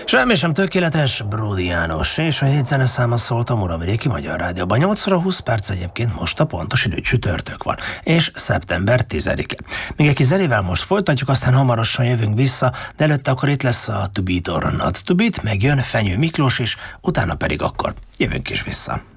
Semmi sem tökéletes, Bródi János, és a hétzeneszáma szólt a Muravidéki Magyar Rádióban. 8 óra 20 perc egyébként most a pontos idő, csütörtök van, és szeptember 10-e. Még egy kis zenével most folytatjuk, aztán hamarosan jövünk vissza, de előtte akkor itt lesz a To Beat or Not To Beat, megjön Fenyő Miklós is, utána pedig akkor jövünk is vissza.